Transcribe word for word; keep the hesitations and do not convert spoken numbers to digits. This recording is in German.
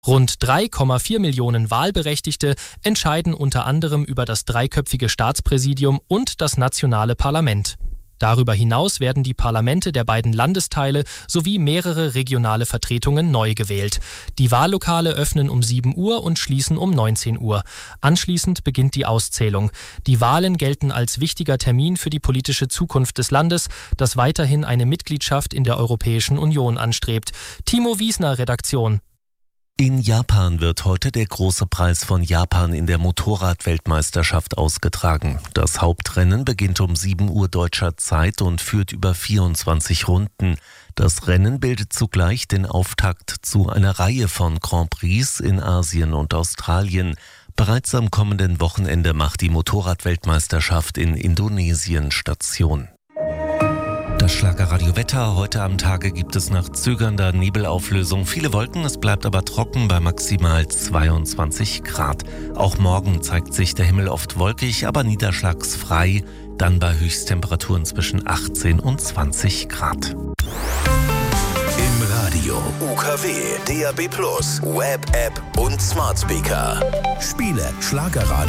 Rund drei Komma vier Millionen Wahlberechtigte entscheiden unter anderem über das dreiköpfige Staatspräsidium und das nationale Parlament. Darüber hinaus werden die Parlamente der beiden Landesteile sowie mehrere regionale Vertretungen neu gewählt. Die Wahllokale öffnen um sieben Uhr und schließen um neunzehn Uhr. Anschließend beginnt die Auszählung. Die Wahlen gelten als wichtiger Termin für die politische Zukunft des Landes, das weiterhin eine Mitgliedschaft in der Europäischen Union anstrebt. Timo Wiesner, Redaktion. In Japan wird heute der große Preis von Japan in der Motorradweltmeisterschaft ausgetragen. Das Hauptrennen beginnt um sieben Uhr deutscher Zeit und führt über vierundzwanzig Runden. Das Rennen bildet zugleich den Auftakt zu einer Reihe von Grand Prix in Asien und Australien. Bereits am kommenden Wochenende macht die Motorradweltmeisterschaft in Indonesien Station. Das Schlagerradio-Wetter. Heute am Tage gibt es nach zögernder Nebelauflösung viele Wolken, es bleibt aber trocken bei maximal zweiundzwanzig Grad. Auch morgen zeigt sich der Himmel oft wolkig, aber niederschlagsfrei, dann bei Höchsttemperaturen zwischen achtzehn und zwanzig Grad. Im Radio U K W, D A B plus, Web-App und Smart Speaker. Spiele Schlagerradio.